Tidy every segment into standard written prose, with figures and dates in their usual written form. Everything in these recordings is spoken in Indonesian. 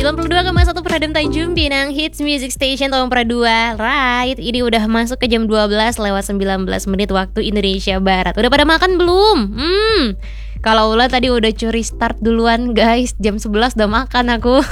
92,1 Pradem Tanjung Pinang, Hits Music Station Tompra 2. Right, ini udah masuk ke jam 12 lewat 19 menit waktu Indonesia Barat. Udah pada makan belum? Kalau Ula tadi udah curi start duluan guys, jam 11 udah makan aku.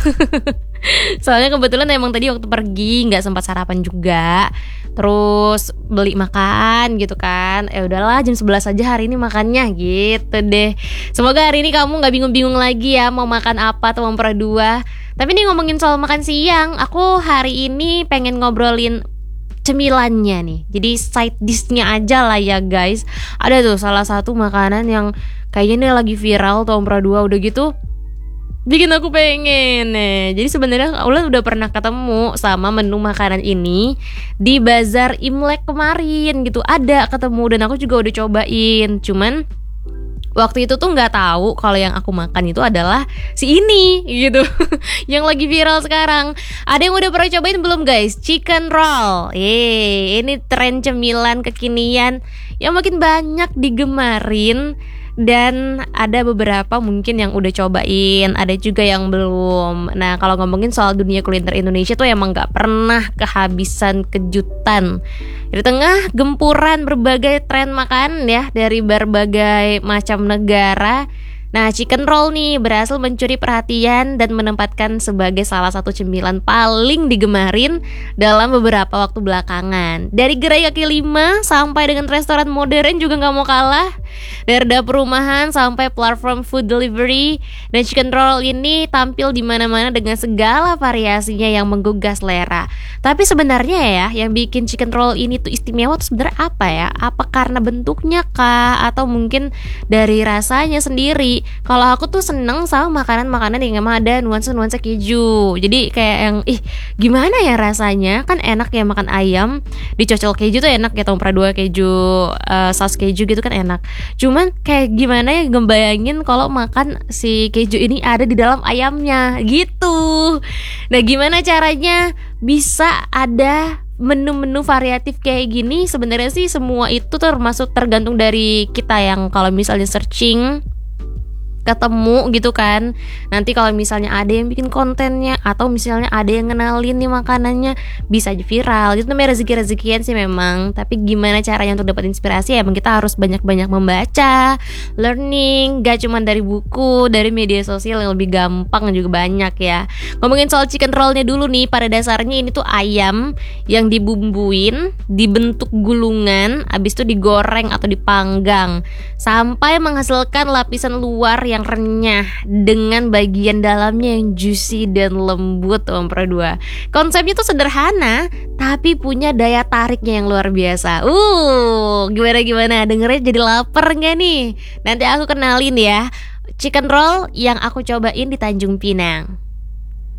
Soalnya kebetulan emang tadi waktu pergi nggak sempat sarapan juga. Terus beli makan gitu kan. Udahlah jam 11 aja hari ini makannya gitu deh. Semoga hari ini kamu gak bingung-bingung lagi ya mau makan apa tuh Tompra 2. Tapi nih ngomongin soal makan siang, aku hari ini pengen ngobrolin cemilannya nih. Jadi side dish-nya aja lah ya guys. Ada tuh salah satu makanan yang kayaknya nih lagi viral Tompra 2 udah gitu bikin aku pengen nih. Jadi sebenarnya Ulan udah pernah ketemu sama menu makanan ini di bazar Imlek kemarin gitu. Ada ketemu dan aku juga udah cobain. Cuman waktu itu tuh nggak tahu kalau yang aku makan itu adalah si ini gitu. Yang lagi viral sekarang. Ada yang udah pernah cobain belum guys? Chicken roll. Ini tren cemilan kekinian yang makin banyak digemarin. Dan ada beberapa mungkin yang udah cobain, ada juga yang belum. Nah kalau ngomongin soal dunia kuliner Indonesia tuh emang gak pernah kehabisan kejutan. Di tengah gempuran berbagai tren makan ya dari berbagai macam negara. Nah chicken roll nih berhasil mencuri perhatian dan menempatkan sebagai salah satu cemilan paling digemarin dalam beberapa waktu belakangan. Dari gerai kaki lima sampai dengan restoran modern juga gak mau kalah. Dari dapur rumahan sampai platform food delivery. Dan chicken roll ini tampil di mana-mana dengan segala variasinya yang menggugah selera. Tapi sebenarnya ya yang bikin chicken roll ini tuh istimewa tuh sebenarnya apa ya? Apa karena bentuknya kah? Atau mungkin dari rasanya sendiri? Kalau aku tuh seneng sama makanan-makanan yang emang ada nuansa-nuansa keju. Jadi kayak yang gimana ya rasanya? Kan enak ya makan ayam dicocol keju tuh enak ya, Tompra 2 keju, saus keju gitu kan enak. Cuman kayak gimana ya ngebayangin kalau makan si keju ini ada di dalam ayamnya gitu. Nah gimana caranya bisa ada menu-menu variatif kayak gini? Sebenarnya sih semua itu termasuk tergantung dari kita yang kalau misalnya searching ketemu gitu kan. Nanti kalau misalnya ada yang bikin kontennya atau misalnya ada yang ngenalin nih makanannya, bisa aja viral. Itu namanya rezeki-rezekian sih memang. Tapi gimana caranya untuk dapat inspirasi? Emang kita harus banyak-banyak membaca, learning, gak cuma dari buku, dari media sosial yang lebih gampang juga banyak ya. Ngomongin soal chicken rollnya dulu nih, pada dasarnya ini tuh ayam yang dibumbuin, dibentuk gulungan, abis itu digoreng atau dipanggang sampai menghasilkan lapisan luar yang renyah dengan bagian dalamnya yang juicy dan lembut. Tompra 2 konsepnya tuh sederhana tapi punya daya tariknya yang luar biasa. Gimana dengernya jadi lapar gak nih? Nanti aku kenalin ya chicken roll yang aku cobain di Tanjung Pinang.